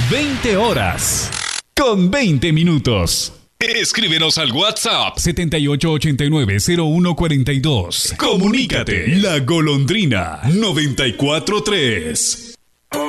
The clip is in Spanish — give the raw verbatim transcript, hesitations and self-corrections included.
veinte horas con veinte minutos. Escríbenos al WhatsApp setenta y ocho ochenta y nueve cero uno cuarenta y dos. Comunícate. La Golondrina noventa y cuatro tres.